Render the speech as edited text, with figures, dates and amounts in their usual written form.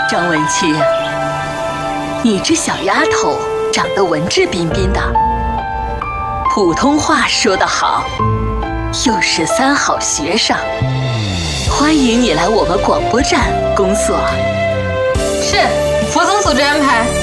张文清，你这小丫头长得文质彬彬的，普通话说得好，又是3好学生，欢迎你来我们广播站工作。 是，服从组织安排。